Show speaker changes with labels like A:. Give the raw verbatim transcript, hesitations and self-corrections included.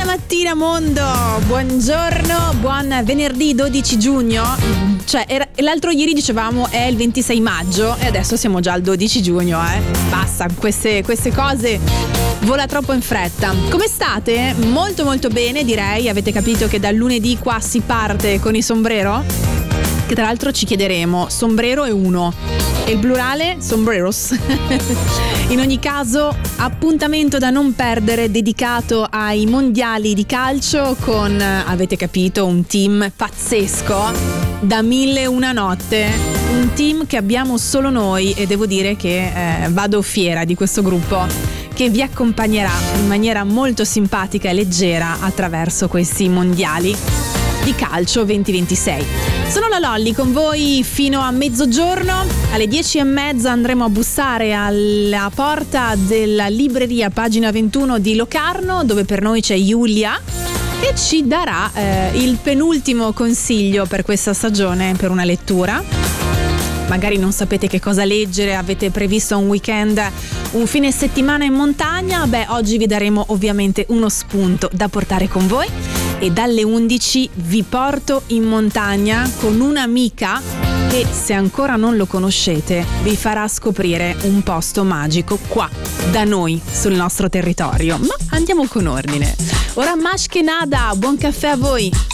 A: Buona mattina mondo, buongiorno, buon venerdì dodici giugno. Cioè era, l'altro ieri dicevamo è il ventisei maggio e adesso siamo già al dodici giugno, eh. Basta, queste, queste cose vola troppo in fretta. Come state? Molto molto bene, direi. Avete capito che dal lunedì qua si parte con i sombrero? Che tra l'altro ci chiederemo, sombrero è uno e il plurale sombreros. In ogni caso, appuntamento da non perdere dedicato ai mondiali di calcio con, avete capito, un team pazzesco da mille e una notte, un team che abbiamo solo noi e devo dire che eh, vado fiera di questo gruppo che vi accompagnerà in maniera molto simpatica e leggera attraverso questi mondiali di calcio duemilaventisei. Sono la Lolli con voi fino a mezzogiorno. Alle dieci e mezza andremo a bussare alla porta della libreria Pagina ventuno di Locarno, dove per noi c'è Giulia che ci darà eh, il penultimo consiglio per questa stagione per una lettura. Magari non sapete che cosa leggere, avete previsto un weekend, un fine settimana in montagna. Beh, oggi vi daremo ovviamente uno spunto da portare con voi. E dalle undici vi porto in montagna con un'amica che, se ancora non lo conoscete, vi farà scoprire un posto magico qua, da noi, sul nostro territorio. Ma andiamo con ordine. Ora Mashkenada, buon caffè a voi!